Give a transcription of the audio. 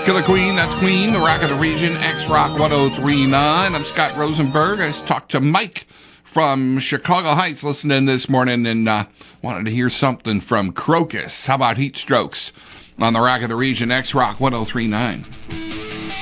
Killer Queen, that's Queen, the Rock of the Region, X-Rock 1039. I'm Scott Rosenberg. I just talked to Mike from Chicago Heights listening this morning and wanted to hear something from Crocus. How about Heat Strokes on the Rock of the Region, X-Rock 1039?